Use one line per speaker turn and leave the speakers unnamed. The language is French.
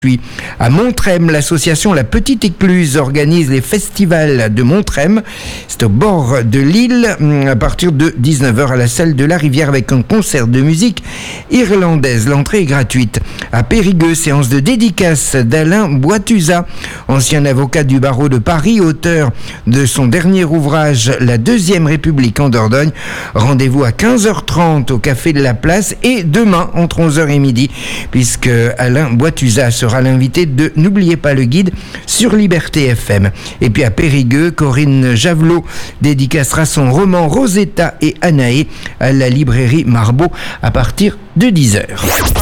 Puis à Montrem, l'association La Petite Écluse organise les festivals de Montrem. C'est au bord de l'île à partir de 19h à la salle de la Rivière avec un concert de musique irlandaise. L'entrée est gratuite. À Périgueux, séance de dédicace d'Alain Boituza, ancien avocat du barreau de Paris, auteur de son dernier ouvrage La Deuxième République en Dordogne. Rendez-vous à 15h30 au Café de la Place et demain entre 11h et midi puisque Alain Boituza sera l'invité de N'oubliez pas le guide sur Liberté FM. Et puis à Périgueux, Corinne Javelot dédicacera son roman Rosetta et Anaé à la librairie Marbeau à partir de 10h.